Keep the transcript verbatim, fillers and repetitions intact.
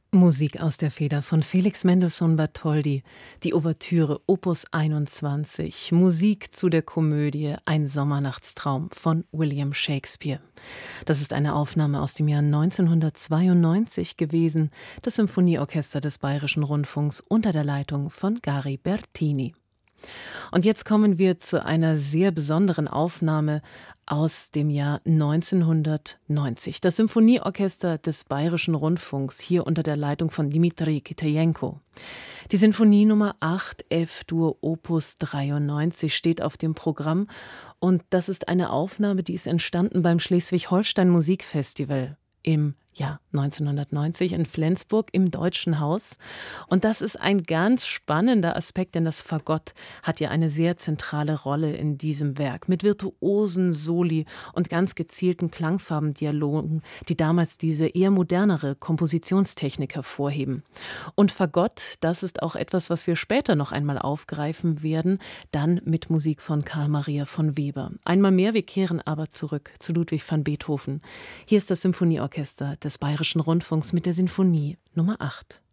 Musik aus der Feder von Felix Mendelssohn Bartholdy, die Ouvertüre Opus einundzwanzig, Musik zu der Komödie Ein Sommernachtstraum von William Shakespeare. Das ist eine Aufnahme aus dem Jahr neunzehnhundertzweiundneunzig gewesen, das Symphonieorchester des Bayerischen Rundfunks unter der Leitung von Gary Bertini. Und jetzt kommen wir zu einer sehr besonderen Aufnahme aus dem Jahr neunzehnhundertneunzig. Das Symphonieorchester des Bayerischen Rundfunks, hier unter der Leitung von Dmitri Kitajenko. Die Sinfonie Nummer acht, F-Dur Opus dreiundneunzig, steht auf dem Programm. Und das ist eine Aufnahme, die ist entstanden beim Schleswig-Holstein Musikfestival im Jahr neunzehnhundertneunzig in Flensburg im Deutschen Haus. Und das ist ein ganz spannender Aspekt, denn das Fagott hat ja eine sehr zentrale Rolle in diesem Werk. Mit virtuosen Soli und ganz gezielten Klangfarbendialogen, die damals diese eher modernere Kompositionstechnik hervorheben. Und Fagott, das ist auch etwas, was wir später noch einmal aufgreifen werden, dann mit Musik von Carl Maria von Weber. Einmal mehr, wir kehren aber zurück zu Ludwig van Beethoven. Hier ist das Symphonieorchester des Bayerischen Rundfunks mit der Sinfonie Nummer acht.